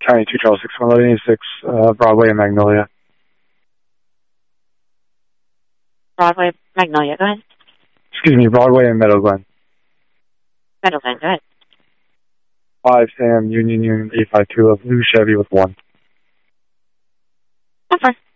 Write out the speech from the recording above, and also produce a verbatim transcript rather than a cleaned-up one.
County two Charles six one eleven eighty-six, uh, Broadway and Magnolia. Broadway, Magnolia, go ahead. Excuse me, Broadway and Meadow Glen. Meadow Glen, go ahead. Five Sam Union Union eight five two of Blue Chevy with one. How far?